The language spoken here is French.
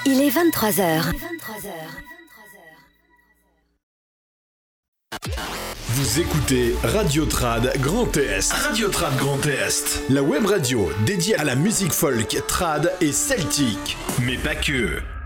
Il est 23h. Vous écoutez Radio Trad Grand Est. Radio Trad Grand Est. La web radio dédiée à la musique folk, trad et celtique. Mais pas que.